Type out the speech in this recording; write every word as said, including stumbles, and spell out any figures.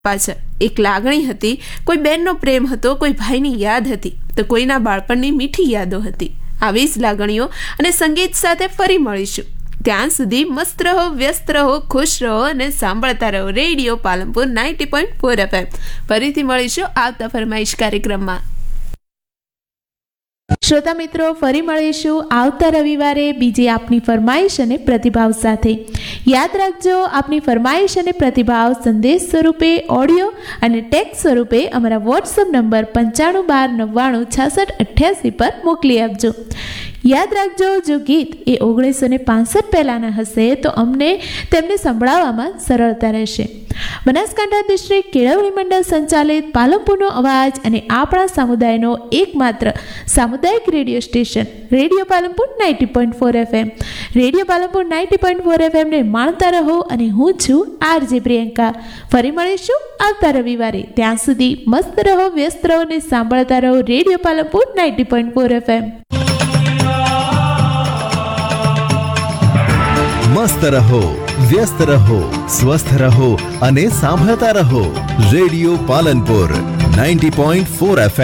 પાછળ એક લાગણી હતી, કોઈ બહેનનો પ્રેમ હતો, કોઈ ભાઈની યાદ હતી, તો કોઈના બાળપણની મીઠી યાદો હતી. આવી જ લાગણીઓ અને સંગીત સાથે ફરી મળીશું. ત્યાં સુધી મસ્ત રહો, વ્યસ્ત રહો, ખુશ રહો અને સાંભળતા રહો radio Palanpur ninety point four FM. ફરીથી મળીશું આવતા ફરમાઈશ કાર્યક્રમમાં. શ્રોતા મિત્રો, ફરી મળીશું આવતા રવિવારે બીજી આપની ફરમાઈશ અને પ્રતિભાવ સાથે. યાદ રાખજો, આપની ફરમાઈશ અને પ્રતિભાવ સંદેશ સ્વરૂપે, ઓડિયો અને ટેક્સ્ટ સ્વરૂપે અમારા વોટ્સઅપ નંબર પંચાણું બાર નવ્વાણું છાસઠ અઠ્યાસી પર મોકલી આપજો. યાદ રાખજો, જો ગીત એ ઓગણીસો ને પાસઠ પહેલાંના હશે તો અમને તેમને સંભળાવવામાં સરળતા રહેશે. બનાસકાંઠા ડિસ્ટ્રિક્ટ કેળવણી મંડળ સંચાલિત પાલનપુરનો અવાજ અને આપણા સમુદાયનો એકમાત્ર સામુદાયિક radio station radio Palanpur ninety point four FM. Radio Palanpur ninety point four એફએમને માણતા રહો અને હું છું આરજે પ્રિયંકા. ફરી મળીશું આવતા રવિવારે. ત્યાં સુધી મસ્ત રહો, વ્યસ્ત રહો અને સાંભળતા રહો radio Palanpur ninety point four FM. મસ્ત રહો, વ્યસ્ત રહો, સ્વસ્થ રહો અને સાંભળતા રહો radio Palanpur ninety point four FM.